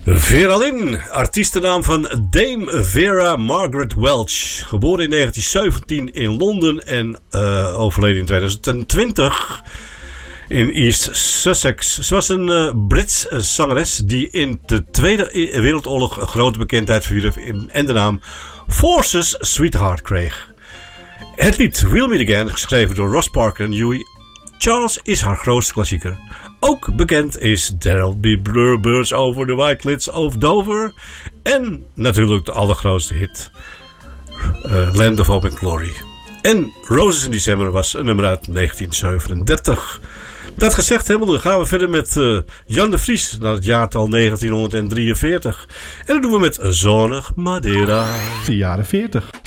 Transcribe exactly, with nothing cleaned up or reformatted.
Vera Lynn, artiestennaam van Dame Vera Margaret Welch. Geboren in negentien zeventien in Londen en uh, overleden in tweeduizend twintig in East Sussex. Ze was een uh, Brits uh, zangeres die in de Tweede Wereldoorlog een grote bekendheid verwierf en de naam Forces Sweetheart kreeg. Het lied We'll Meet Again, geschreven door Ross Parker en Huey Charles, is haar grootste klassieker. Ook bekend is There'll Be Bluebirds Over the White Cliffs of Dover. En natuurlijk de allergrootste hit, uh, Land of Hope and Glory. En Roses in December was een nummer uit negentien zevenendertig. Dat gezegd hebben, dan gaan we verder met uh, Jan de Vries naar het jaartal negentienhonderddrieënveertig. En dat doen we met Zonnig Madeira. De jaren veertig.